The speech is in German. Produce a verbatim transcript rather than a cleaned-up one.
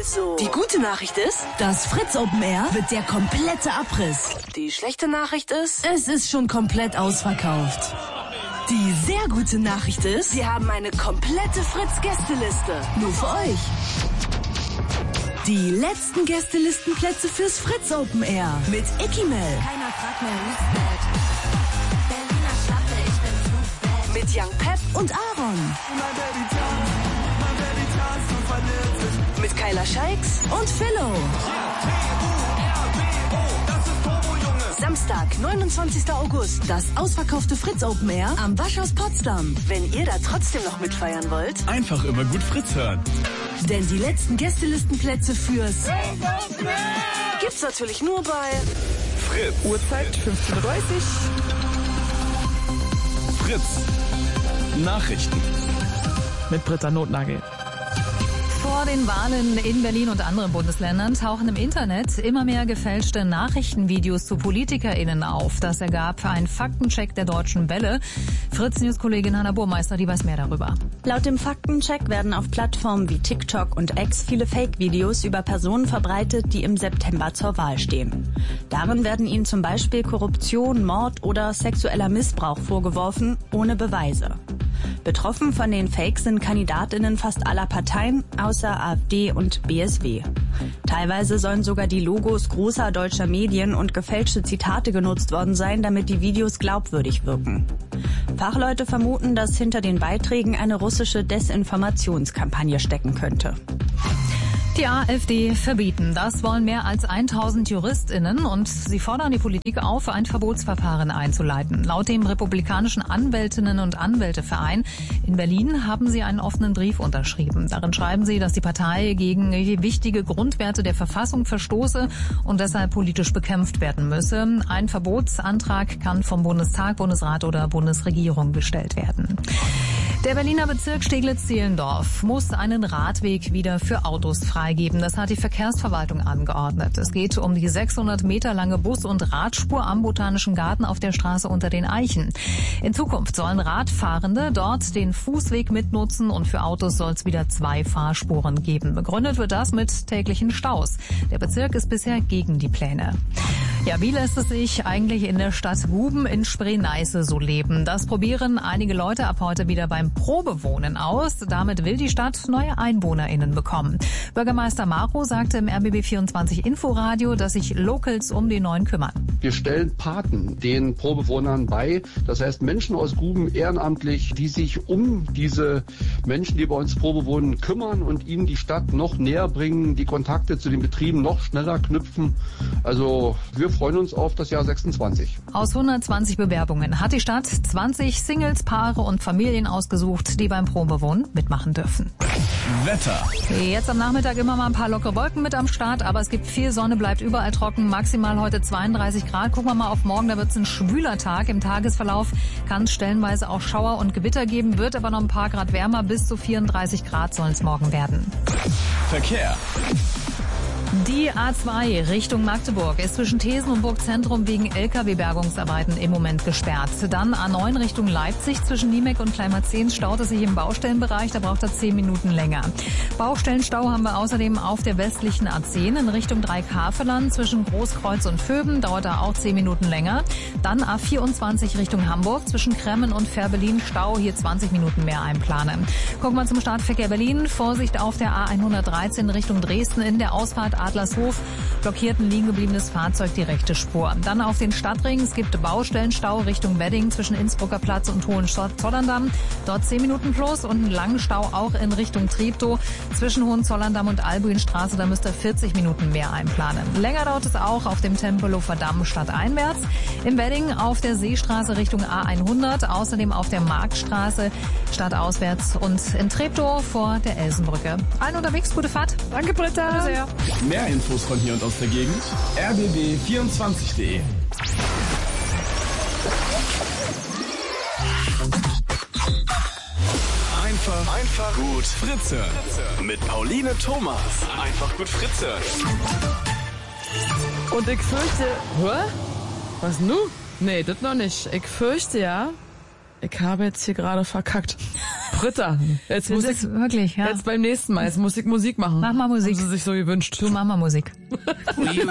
Also, die gute Nachricht ist, das Fritz Open Air wird der komplette Abriss. Die schlechte Nachricht ist, es ist schon komplett ausverkauft. Die sehr gute Nachricht ist, wir haben eine komplette Fritz-Gästeliste. Nur für euch. Die letzten Gästelistenplätze fürs Fritz Open Air mit Ikimel. Keiner fragt mehr, who's that? Berliner Schlappe, ich bin Flugfett. Mit Young Pep und Aaron. Mit Kyla Scheiks und Philo. Samstag, neunundzwanzigster August, das ausverkaufte Fritz Open Air am Waschhaus Potsdam. Wenn ihr da trotzdem noch mitfeiern wollt, einfach immer gut Fritz hören. Denn die letzten Gästelistenplätze fürs gibt's natürlich nur bei Fritz. Uhrzeit fünfzehn Uhr dreißig. Fritz. Nachrichten. Mit Britta Notnagel. Vor den Wahlen in Berlin und anderen Bundesländern tauchen im Internet immer mehr gefälschte Nachrichtenvideos zu PolitikerInnen auf. Das ergab ein Faktencheck der Deutschen Welle. Fritz-News-Kollegin Hanna Burmeister, die weiß mehr darüber. Laut dem Faktencheck werden auf Plattformen wie TikTok und X viele Fake-Videos über Personen verbreitet, die im September zur Wahl stehen. Darin werden ihnen zum Beispiel Korruption, Mord oder sexueller Missbrauch vorgeworfen, ohne Beweise. Betroffen von den Fakes sind KandidatInnen fast aller Parteien, außer AfD und B S W. Teilweise sollen sogar die Logos großer deutscher Medien und gefälschte Zitate genutzt worden sein, damit die Videos glaubwürdig wirken. Fachleute vermuten, dass hinter den Beiträgen eine russische Desinformationskampagne stecken könnte. Die AfD verbieten. Das wollen mehr als tausend JuristInnen und sie fordern die Politik auf, ein Verbotsverfahren einzuleiten. Laut dem Republikanischen Anwältinnen- und Anwälteverein in Berlin haben sie einen offenen Brief unterschrieben. Darin schreiben sie, dass die Partei gegen wichtige Grundwerte der Verfassung verstoße und deshalb politisch bekämpft werden müsse. Ein Verbotsantrag kann vom Bundestag, Bundesrat oder Bundesregierung gestellt werden. Der Berliner Bezirk Steglitz-Zehlendorf muss einen Radweg wieder für Autos freigeben. Das hat die Verkehrsverwaltung angeordnet. Es geht um die sechshundert Meter lange Bus- und Radspur am Botanischen Garten auf der Straße unter den Eichen. In Zukunft sollen Radfahrende dort den Fußweg mitnutzen und für Autos soll es wieder zwei Fahrspuren geben. Begründet wird das mit täglichen Staus. Der Bezirk ist bisher gegen die Pläne. Ja, wie lässt es sich eigentlich in der Stadt Guben in Spree-Neiße so leben? Das probieren einige Leute ab heute wieder beim Probewohnen aus. Damit will die Stadt neue EinwohnerInnen bekommen. Bürgermeister Maro sagte im R B B vierundzwanzig Inforadio, dass sich Locals um die Neuen kümmern. Wir stellen Paten den Probewohnern bei. Das heißt Menschen aus Guben ehrenamtlich, die sich um diese Menschen, die bei uns Probewohnen, kümmern und ihnen die Stadt noch näher bringen, die Kontakte zu den Betrieben noch schneller knüpfen. Also wir freuen uns auf das Jahr sechsundzwanzig. Aus hundertzwanzig Bewerbungen hat die Stadt zwanzig Singles, Paare und Familien ausgesucht, die beim Probewohnen mitmachen dürfen. Wetter. Jetzt am Nachmittag immer mal ein paar lockere Wolken mit am Start, aber es gibt viel Sonne, bleibt überall trocken, maximal heute zweiunddreißig Grad. Gucken wir mal auf morgen, da wird es ein schwüler Tag. Im Tagesverlauf kann es stellenweise auch Schauer und Gewitter geben, wird aber noch ein paar Grad wärmer, bis zu vierunddreißig Grad sollen es morgen werden. Verkehr. Die A zwei Richtung Magdeburg ist zwischen Thesen und Burgzentrum wegen L K W-Bergungsarbeiten im Moment gesperrt. Dann A neun Richtung Leipzig zwischen Niemek und Kleinmarzehn staut es sich im Baustellenbereich, da braucht er zehn Minuten länger. Baustellenstau haben wir außerdem auf der westlichen A zehn in Richtung Dreikafelern zwischen Großkreuz und Vöben, dauert da auch zehn Minuten länger. Dann A vierundzwanzig Richtung Hamburg zwischen Kremmen und Fährberlin, Stau, hier zwanzig Minuten mehr einplanen. Gucken wir zum Startverkehr Berlin. Vorsicht auf der A hundertdreizehn Richtung Dresden in der Ausfahrt Adlershof blockiert ein liegen gebliebenes Fahrzeug die rechte Spur. Dann auf den Stadtring. Es gibt Baustellenstau Richtung Wedding zwischen Innsbrucker Platz und Hohenzollern-Damm. Dort zehn Minuten plus und einen langen Stau auch in Richtung Treptow zwischen Hohenzollern-Damm und Albuinstraße. Da müsst ihr vierzig Minuten mehr einplanen. Länger dauert es auch auf dem Tempelhofer Damm stadteinwärts. Im Wedding auf der Seestraße Richtung A hundert. Außerdem auf der Marktstraße stadtauswärts und in Treptow vor der Elsenbrücke. Allen unterwegs, gute Fahrt. Danke, Britta. Bitte sehr. Mehr Infos von hier und aus der Gegend. R B B vierundzwanzig punkt de. Einfach, einfach gut Fritz hören. Mit Pauline Thomas. Einfach gut Fritz hören. Und ich fürchte... Hä? Was nu? Nee, das noch nicht. Ich fürchte ja, Ich habe jetzt hier gerade verkackt. Britta, jetzt Das muss ist ich, wirklich, ja. jetzt beim nächsten Mal, jetzt muss ich Musik machen. Mach mal Musik. Haben sie sich so gewünscht. Du mach mal Musik.